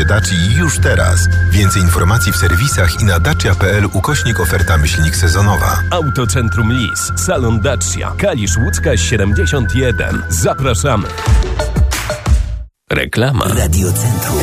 samochodzie Dacia już teraz. Więcej informacji w serwisach i na dacia.pl/oferta-sezonowa. Autocentrum Lis, salon Dacia, Kalisz Łódzka 71. Zapraszamy. Reklama. Radiocentrum.